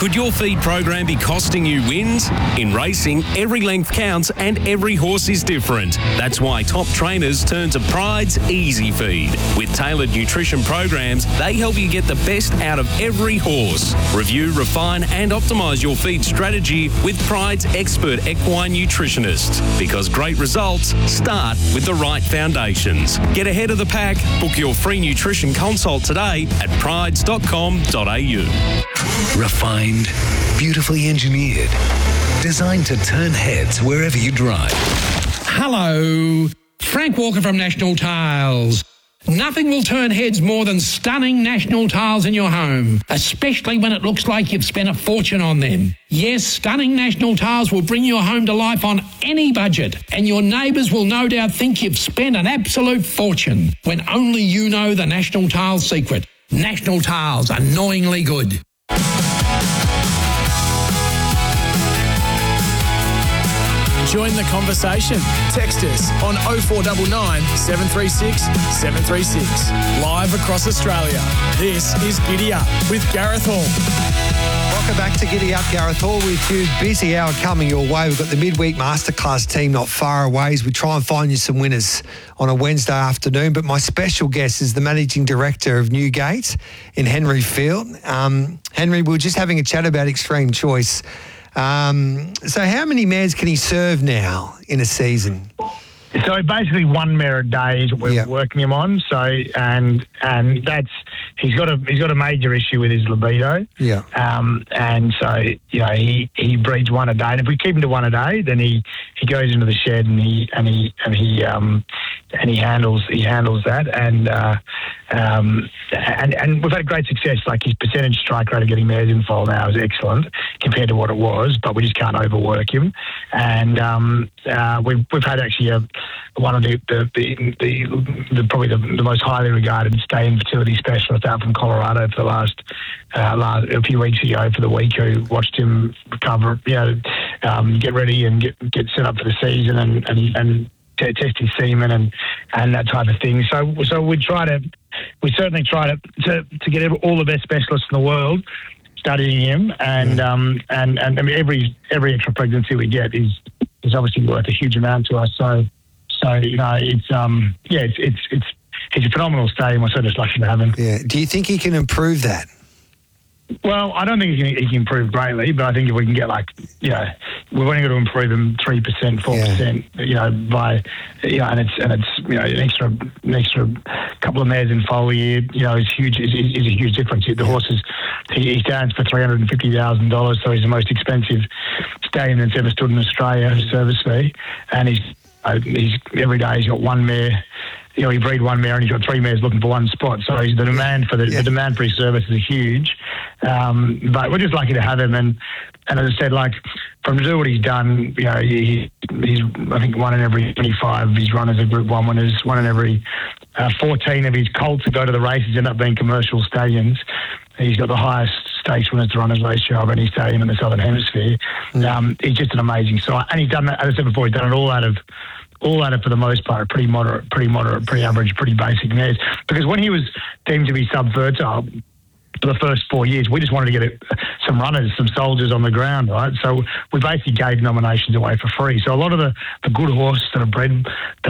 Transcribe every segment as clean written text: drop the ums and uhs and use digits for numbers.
Could your feed program be costing you wins? In racing, every length counts and every horse is different. That's why top trainers turn to Pride's Easy Feed. With tailored nutrition programs, they help you get the best out of every horse. Review, refine and optimise your feed strategy with Pride's expert equine nutritionists. Because great results start with the right foundations. Get ahead of the pack. Book your free nutrition consult today at prides.com.au. Refined, beautifully engineered, designed to turn heads wherever you drive. Hello, Frank Walker from National Tiles. Nothing will turn heads more than stunning National Tiles in your home, especially when it looks like you've spent a fortune on them. Yes, stunning National Tiles will bring your home to life on any budget, and your neighbours will no doubt think you've spent an absolute fortune when only you know the National Tiles secret. National Tiles, annoyingly good. Join the conversation. Text us on 0499 736 736. Live across Australia. This is Giddy Up with Gareth Hall. Welcome back to Giddy Up, Gareth Hall with you. Busy hour coming your way. We've got the midweek masterclass team not far away as we try and find you some winners on a Wednesday afternoon. But my special guest is the Managing Director of Newgate in Henry Field. Henry, we were just having a chat about Extreme Choice. So how many mares can he serve now in a season? So basically, one mare a day is what we're working him on. So and that's he's got a major issue with his libido. Yeah. And so he breeds one a day. And if we keep him to one a day, then he goes into the shed and he handles that. And we've had great success. Like his percentage strike rate of getting mares in foal now is excellent compared to what it was, but we just can't overwork him. And we've had actually one of the probably the most highly regarded stay and fertility specialist out from Colorado for the last a few weeks ago for the week, who watched him recover, get ready and get set up for the season and test his semen and that type of thing. So we certainly try to get all the best specialists in the world studying him, and I mean, every extra pregnancy we get is obviously worth a huge amount to us. So it's he's a phenomenal stay, and we're so just lucky to have him. Yeah. Do you think he can improve that? Well, I don't think he can improve greatly, but I think if we can get we've only got to improve him 3%, 4%, and it's an extra couple of mares in foal a year, is huge. Is a huge difference. The horses, he stands for $350,000, so he's the most expensive stallion that's ever stood in Australia, service fee, and he's every day he's got one mare. He breed one mare and he's got three mares looking for one spot. So the demand for the demand for his service is huge. But we're just lucky to have him. And as I said, from to do what he's done, he's I think one in every 25 of his runners are Group 1 winners. One in every 14 of his colts that go to the races end up being commercial stallions. He's got the highest stakes winners to runners ratio of any stallion in the Southern Hemisphere. He's just an amazing side. And he's done that, as I said before, he's done it all out of for the most part, pretty moderate, pretty average, pretty basic mares. Because when he was deemed to be subfertile for the first 4 years, we just wanted to get some runners, some soldiers on the ground, right? So we basically gave nominations away for free. So a lot of the good horses that are bred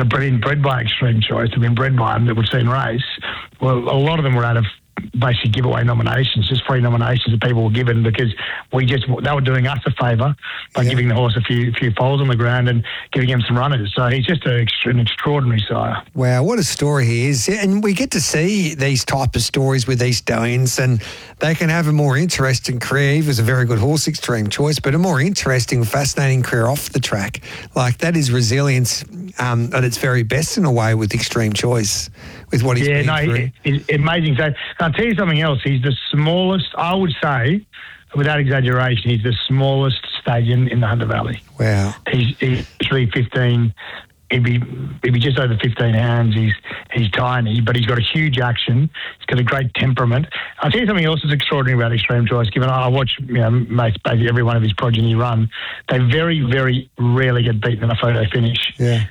by Extreme Choice, have been bred by him, that we've seen race, well, a lot of them were out of basically giveaway nominations, just free nominations that people were given because they were doing us a favour by giving the horse a few foals on the ground and giving him some runners. So he's just an extraordinary sire. Wow, what a story he is. And we get to see these type of stories with these stallions, and they can have a more interesting career. He was a very good horse, Extreme Choice, but a more interesting, fascinating career off the track. That is resilience at its very best in a way with Extreme Choice, with what he's been through. It's amazing. So I'll tell you something else. He's the smallest, I would say, without exaggeration, he's the smallest stallion in the Hunter Valley. Wow. He's actually 15. He'd be just over 15 hands. He's tiny, but he's got a huge action. He's got a great temperament. I'll tell you something else that's extraordinary about Extreme Choice. Given I watch basically every one of his progeny run, they very, very rarely get beaten in a photo finish. Yeah.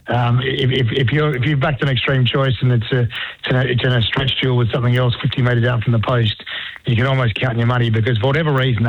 If you've backed an Extreme Choice and it's in a stretch duel with something else 50 metres out from the post, you can almost count your money because for whatever reason